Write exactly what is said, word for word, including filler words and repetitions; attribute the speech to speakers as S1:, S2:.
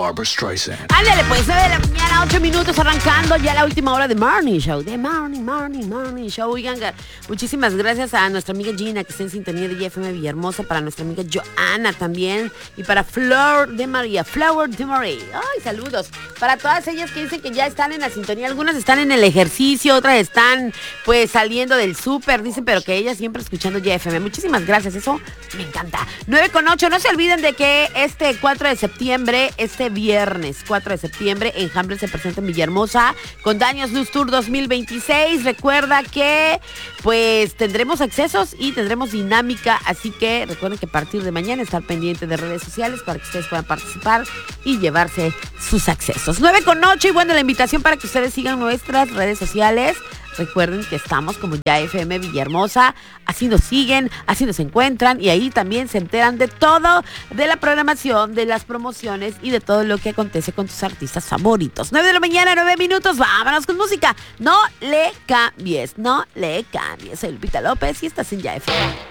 S1: Barbra Streisand.
S2: Ándale, pues, nueve de la mañana, ocho minutos, arrancando ya la última hora de Morning Show. De Morning, Morning, Morning Show. Oigan, muchísimas gracias a nuestra amiga Gina, que está en sintonía de J F M Villahermosa, para nuestra amiga Joana también, y para Flor de María, Flower de María. Ay, saludos. Para todas ellas que dicen que ya están en la sintonía, algunas están en el ejercicio, otras están, pues, saliendo del súper, dicen, pero que ellas siempre escuchando J F M. Muchísimas gracias, eso me encanta. nueve con ocho, no se olviden de que este cuatro de septiembre, este viernes cuatro de septiembre, Enjambre se presenta en Villahermosa con Daños Luz Tour dos mil veintiséis. Recuerda que pues tendremos accesos y tendremos dinámica, así que recuerden que a partir de mañana estar pendiente de redes sociales para que ustedes puedan participar y llevarse sus accesos. nueve con ocho, y bueno, la invitación para que ustedes sigan nuestras redes sociales. Recuerden que estamos como ya F M Villahermosa, así nos siguen, así nos encuentran, y ahí también se enteran de todo, de la programación, de las promociones y de todo lo que acontece con tus artistas favoritos. nueve de la mañana, nueve minutos, vámonos con música. No le cambies, no le cambies. Soy Lupita López y estás en Ya F M.